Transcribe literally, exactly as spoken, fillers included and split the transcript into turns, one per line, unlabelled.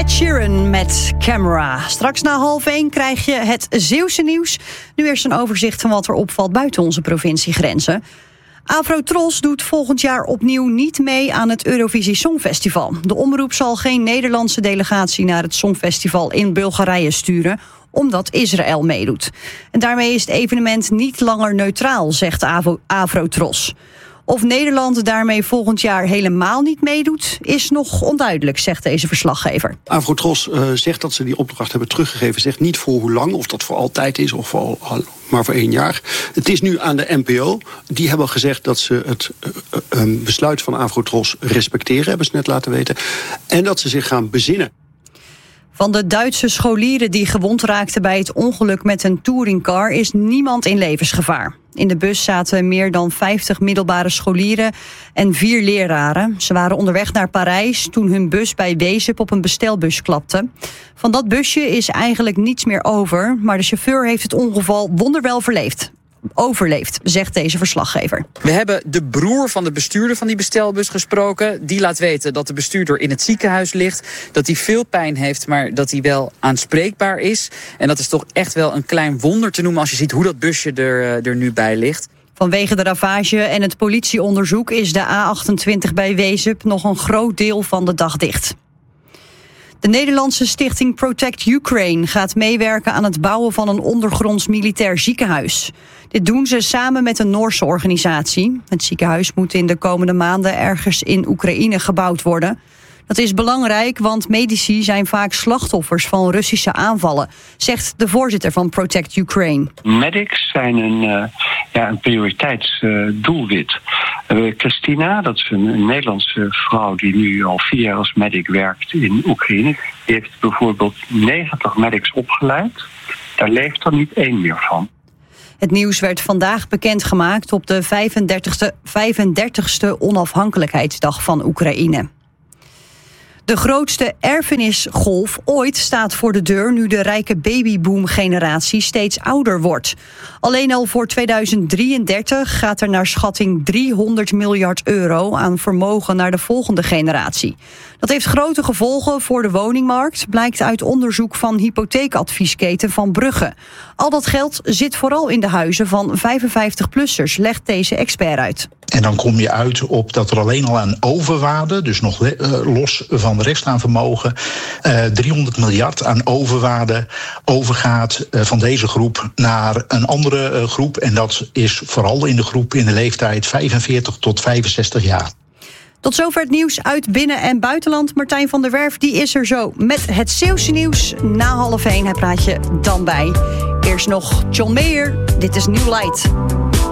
Ed Sheeran met Camera. Straks na half één krijg je het Zeeuwse nieuws. Nu eerst een overzicht van wat er opvalt buiten onze provinciegrenzen. Afro-Tros doet volgend jaar opnieuw niet mee aan het Eurovisie Songfestival. De omroep zal geen Nederlandse delegatie naar het Songfestival in Bulgarije sturen, omdat Israël meedoet. En daarmee is het evenement niet langer neutraal, zegt Afro-Tros. Of Nederland daarmee volgend jaar helemaal niet meedoet, is nog onduidelijk, zegt deze verslaggever.
Afro-Tros uh, zegt dat ze die opdracht hebben teruggegeven. Zegt niet voor hoe lang, of dat voor altijd is, of voor al, maar voor één jaar. Het is nu aan de N P O. Die hebben gezegd dat ze het uh, uh, besluit van Afro-Tros respecteren, hebben ze net laten weten. En dat ze zich gaan bezinnen.
Van de Duitse scholieren die gewond raakten bij het ongeluk met een touringcar is niemand in levensgevaar. In de bus zaten meer dan vijftig middelbare scholieren en vier leraren. Ze waren onderweg naar Parijs toen hun bus bij Wezep op een bestelbus klapte. Van dat busje is eigenlijk niets meer over, maar de chauffeur heeft het ongeval wonderwel verleefd. overleefd, zegt deze verslaggever.
We hebben de broer van de bestuurder van die bestelbus gesproken. Die laat weten dat de bestuurder in het ziekenhuis ligt, dat hij veel pijn heeft, maar dat hij wel aanspreekbaar is. En dat is toch echt wel een klein wonder te noemen als je ziet hoe dat busje er, er nu bij ligt.
Vanwege de ravage en het politieonderzoek is de A achtentwintig bij Wezep nog een groot deel van de dag dicht. De Nederlandse stichting Protect Ukraine gaat meewerken aan het bouwen van een ondergronds militair ziekenhuis. Dit doen ze samen met een Noorse organisatie. Het ziekenhuis moet in de komende maanden ergens in Oekraïne gebouwd worden. Dat is belangrijk, want medici zijn vaak slachtoffers van Russische aanvallen, zegt de voorzitter van Protect Ukraine.
Medics zijn een, uh, ja, een prioriteitsdoelwit. Uh, Christina, dat is een, een Nederlandse vrouw die nu al vier jaar als medic werkt in Oekraïne, die heeft bijvoorbeeld negentig medics opgeleid. Daar leeft er niet één meer van.
Het nieuws werd vandaag bekendgemaakt op de vijfendertigste, vijfendertigste onafhankelijkheidsdag van Oekraïne. De grootste erfenisgolf ooit staat voor de deur nu de rijke babyboom-generatie steeds ouder wordt. Alleen al voor tweeduizend drieëndertig gaat er naar schatting driehonderd miljard euro aan vermogen naar de volgende generatie. Dat heeft grote gevolgen voor de woningmarkt, blijkt uit onderzoek van hypotheekadviesketen Van Brugge. Al dat geld zit vooral in de huizen van vijfenvijftig-plussers, legt deze expert uit.
En dan kom je uit op dat er alleen al aan overwaarde, dus nog uh, los van de rest aan vermogen, uh, driehonderd miljard aan overwaarde overgaat uh, van deze groep naar een andere uh, groep. En dat is vooral in de groep in de leeftijd vijfenveertig tot vijfenzestig jaar.
Tot zover het nieuws uit binnen- en buitenland. Martijn van der Werf die is er zo met het Zeeuwse nieuws. Na half één, hij praat je dan bij. Eerst nog John Mayer, dit is New Light.